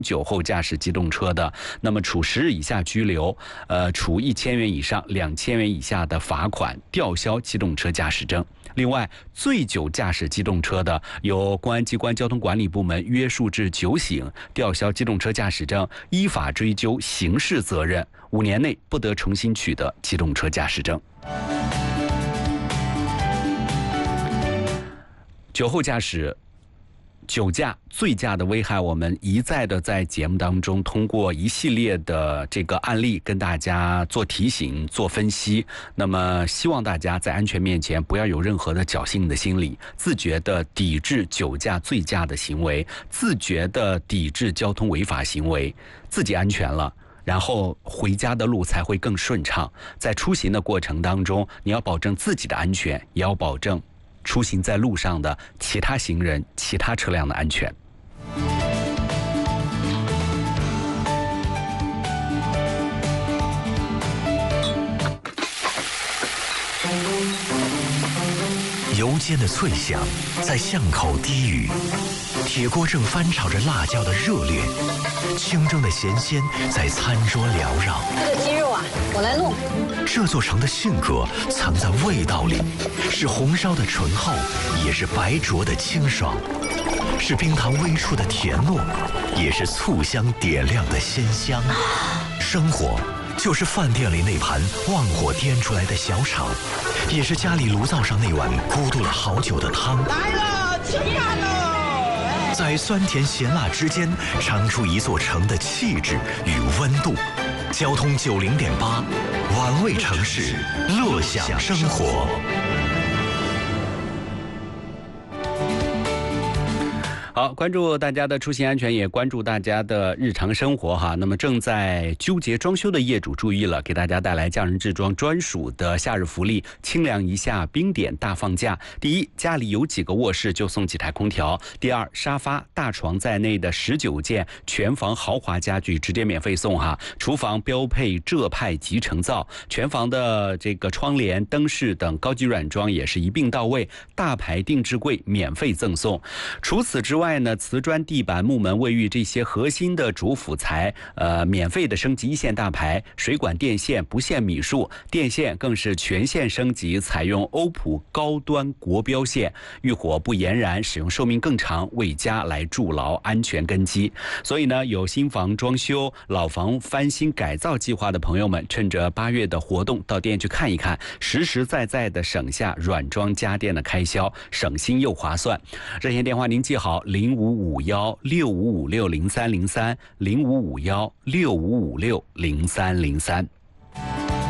酒后驾驶机动车的，那么处10日以下拘留，处1000元以上2000元以下的罚款，吊销机动车驾驶证。另外，醉酒驾驶机动车的，由公安机关交通管理部门约束至酒醒，吊销机动车驾驶证，依法追究刑事责任，5年内不得重新取得机动车驾驶证。酒后驾驶、酒驾、醉驾的危害，我们一再的在节目当中通过一系列的这个案例跟大家做提醒、做分析。那么，希望大家在安全面前不要有任何的侥幸的心理，自觉的抵制酒驾、醉驾的行为，自觉的抵制交通违法行为，自己安全了，然后回家的路才会更顺畅。在出行的过程当中，你要保证自己的安全，也要保证出行在路上的其他行人、其他车辆的安全。 油煎的脆响在巷口低语，铁锅正翻炒着辣椒的热烈，清蒸的咸鲜在餐桌缭绕。 这个鸡肉啊，我来弄。 这座城的性格藏在味道里，是红烧的醇厚，也是白灼的清爽，是冰糖微出的甜糯，也是醋香点亮的鲜香。生活就是饭店里那盘旺火颠出来的小炒，也是家里炉灶上那碗咕嘟了好久的汤。 来了，吃饭喽！ 在酸甜咸辣之间，尝出一座城的气质与温度。交通90.8，玩味城市，乐享生活。 好，关注大家的出行安全，也关注大家的日常生活哈。那么正在纠结装修的业主注意了，给大家带来匠人制装专属的夏日福利，清凉一下冰点大放价。第一，家里有几个卧室就送几台空调；第二，沙发、大床在内的19件全房豪华家具直接免费送哈。厨房标配浙派集成灶，全房的这个窗帘、灯饰等高级软装也是一并到位，大牌定制柜免费赠送。除此之外呢，瓷砖、地板、木门、卫浴这些核心的主辅材，免费的升级1线大牌，水管电线不限米数，电线更是全线升级，采用欧普高端国标线，遇火不延燃，使用寿命更长，为家来筑牢安全根基。所以呢，有新房装修、老房翻新改造计划的朋友们，趁着8月的活动到店去看一看，实实在在的省下软装家电的开销，省心又划算。热线电话您记好：055165560303，055165560303。